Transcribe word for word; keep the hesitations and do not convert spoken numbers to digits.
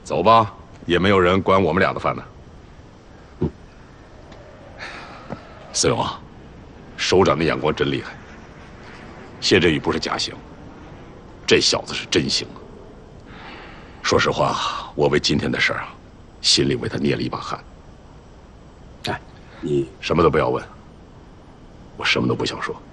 走吧，也没有人管我们俩的饭呢。思勇啊，首长的眼光真厉害。谢振宇不是假行，这小子是真行啊。说实话，我为今天的事儿啊，心里为他捏了一把汗。 哎，你什么都不要问，我什么都不想说。